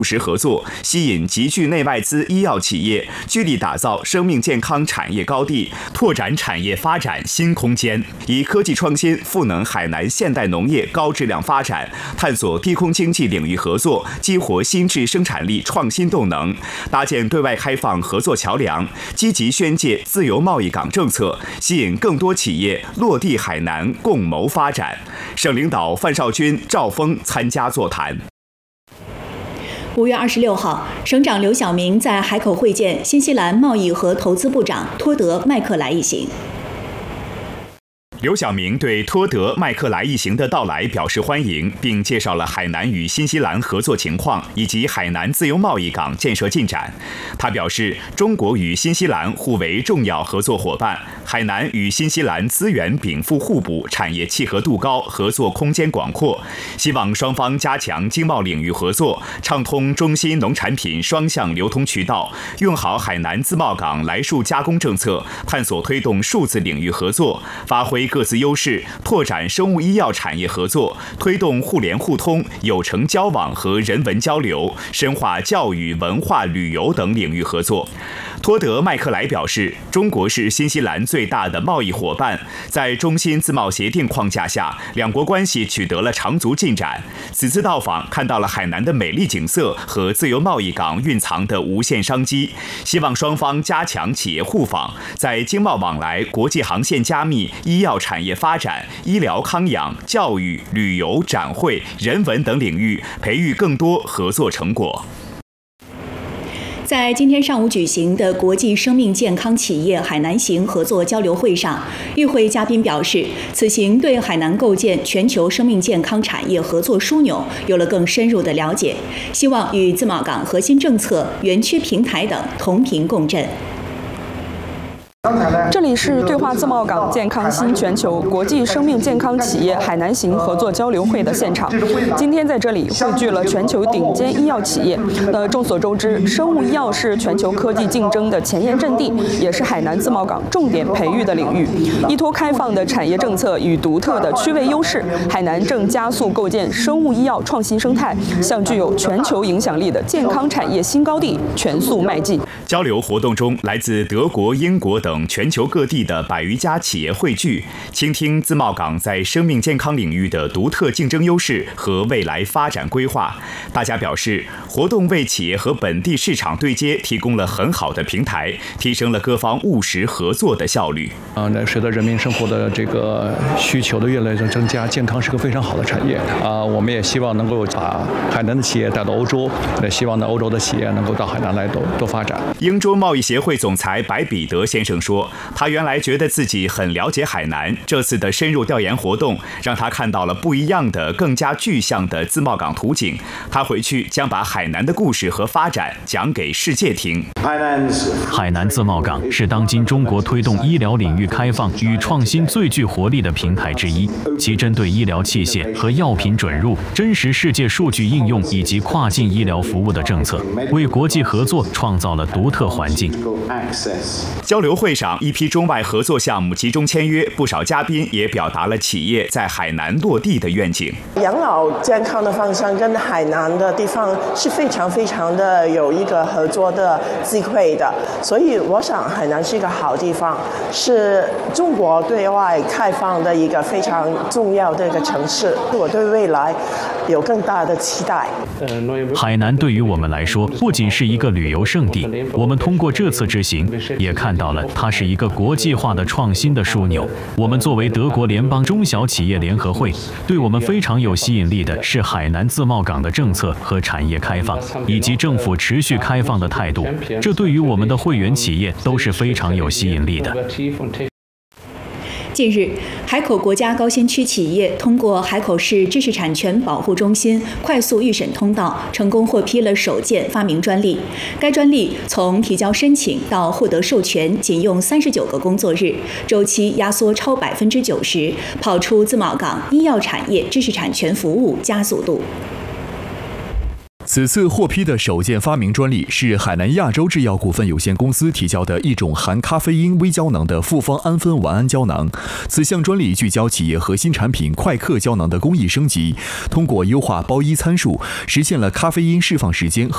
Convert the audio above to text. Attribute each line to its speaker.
Speaker 1: 务实合作，吸引极具内外资医药企业，聚力打造生命健康产业高地，拓展产业发展新空间，以科技创新赋能海南现代农业高质量发展，探索低空经济领域合作，激活新质生产力创新动能，搭建对外开放合作桥梁，积极宣介自由贸易港政策，吸引更多企业落地海南，共谋发展。省领导范绍军、赵峰参加座谈。
Speaker 2: 5月26号，省长刘晓明在海口会见新西兰贸易和投资部长托德·麦克莱一行。
Speaker 1: 刘晓明对托德·麦克莱一行的到来表示欢迎，并介绍了海南与新西兰合作情况以及海南自由贸易港建设进展。他表示，中国与新西兰互为重要合作伙伴，海南与新西兰资源禀赋互补，产业契合度高，合作空间广阔。希望双方加强经贸领域合作，畅通中新农产品双向流通渠道，用好海南自贸港来数加工政策，探索推动数字领域合作，发挥各自优势，拓展生物医药产业合作，推动互联互通、有诚交往和人文交流，深化教育、文化、旅游等领域合作。托德·麦克莱表示，中国是新西兰最大的贸易伙伴，在中新自贸协定框架下，两国关系取得了长足进展。此次到访看到了海南的美丽景色和自由贸易港蕴藏的无限商机，希望双方加强企业互访，在经贸往来、国际航线加密、医药产业发展、医疗康养、教育、旅游、展会、人文等领域培育更多合作成果。
Speaker 2: 在今天上午举行的国际生命健康企业海南行合作交流会上，与会嘉宾表示，此行对海南构建全球生命健康产业合作枢纽有了更深入的了解，希望与自贸港核心政策、园区平台等同频共振。
Speaker 3: 这里是对话自贸港健康新全球国际生命健康企业海南行合作交流会的现场。今天在这里汇聚了全球顶尖医药企业。众所周知，生物医药是全球科技竞争的前沿阵地，也是海南自贸港重点培育的领域。依托开放的产业政策与独特的区位优势，海南正加速构建生物医药创新生态，向具有全球影响力的健康产业新高地全速迈进。
Speaker 1: 交流活动中，来自德国、英国等全球各地的100余家企业汇聚，倾听自贸港在生命健康领域的独特竞争优势和未来发展规划。大家表示，活动为企业和本地市场对接提供了很好的平台，提升了各方务实合作的效率。
Speaker 4: 随着人民生活的这个需求的越来越增加，健康是个非常好的产业我们也希望能够把海南的企业带到欧洲，也希望呢欧洲的企业能够到海南来多发展。
Speaker 1: 英洲贸易协会总裁白彼得先生说，他原来觉得自己很了解海南，这次的深入调研活动让他看到了不一样的、更加具象的自贸港图景。他回去将把海南的故事和发展讲给世界听。
Speaker 5: 海南自贸港是当今中国推动医疗领域开放与创新最具活力的平台之一，其针对医疗器械和药品准入、真实世界数据应用以及跨境医疗服务的政策，为国际合作创造了独特环境。
Speaker 1: 交流会上，一批中外合作项目集中签约，不少嘉宾也表达了企业在海南落地的愿景。
Speaker 6: 养老健康的方向跟海南的地方是非常的有一个合作的机会的，所以我想海南是一个好地方，是中国对外开放的一个非常重要的一个城市。我对未来有更大的期待。
Speaker 5: 海南对于我们来说不仅是一个旅游胜地，我们通过这次之行也看到了它是一个国际化的创新的枢纽。我们作为德国联邦中小企业联合会，对我们非常有吸引力的是海南自贸港的政策和产业开放，以及政府持续开放的态度，这对于我们的会员企业都是非常有吸引力的。
Speaker 2: 近日，海口国家高新区企业通过海口市知识产权保护中心快速预审通道，成功获批了首件发明专利。该专利从提交申请到获得授权仅用39个工作日，周期压缩超90%，跑出自贸港医药产业知识产权服务加速度。
Speaker 7: 此次获批的首件发明专利是海南亚洲制药股份有限公司提交的一种含咖啡因微胶囊的复方氨酚烷胺胶囊。此项专利聚焦企业核心产品快克胶囊的工艺升级，通过优化包衣参数，实现了咖啡因释放时间和